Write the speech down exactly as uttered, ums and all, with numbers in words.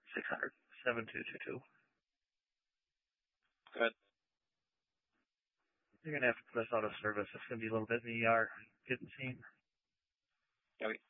six hundred, seven two two two. Good. You're going to have to put us out of service. It's going to be a little bit in the E R getting seen. Okay.